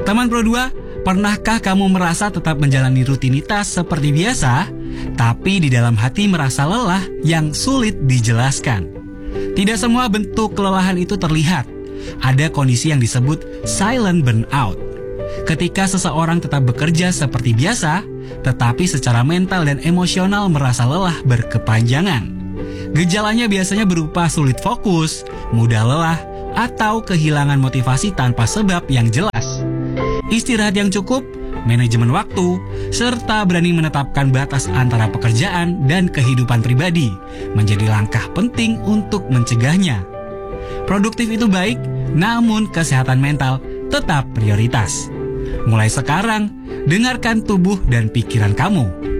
Teman Pro 2, pernahkah kamu merasa tetap menjalani rutinitas seperti biasa, tapi di dalam hati merasa lelah yang sulit dijelaskan? Tidak semua bentuk kelelahan itu terlihat. Ada kondisi yang disebut silent burnout. Ketika seseorang tetap bekerja seperti biasa, tetapi secara mental dan emosional merasa lelah berkepanjangan. Gejalanya biasanya berupa sulit fokus, mudah lelah, atau kehilangan motivasi tanpa sebab yang jelas. Istirahat yang cukup, manajemen waktu, serta berani menetapkan batas antara pekerjaan dan kehidupan pribadi menjadi langkah penting untuk mencegahnya. Produktif itu baik, namun kesehatan mental tetap prioritas. Mulai sekarang, dengarkan tubuh dan pikiran kamu.